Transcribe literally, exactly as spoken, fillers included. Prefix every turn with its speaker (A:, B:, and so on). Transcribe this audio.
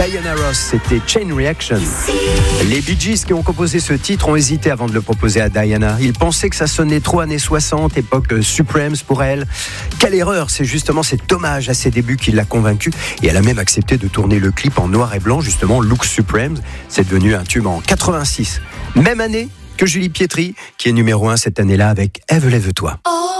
A: Diana Ross, c'était Chain Reaction. Les Bee Gees qui ont composé ce titre ont hésité avant de le proposer à Diana. Ils pensaient que ça sonnait trop années soixante, époque Supremes pour elle. Quelle erreur, c'est justement cet hommage à ses débuts qui l'a convaincue. Et elle a même accepté de tourner le clip en noir et blanc, justement, Look Supremes. C'est devenu un tube en quatre-vingt-six. Même année que Julie Pietri, qui est numéro un cette année-là avec Ève, lève-toi. Oh.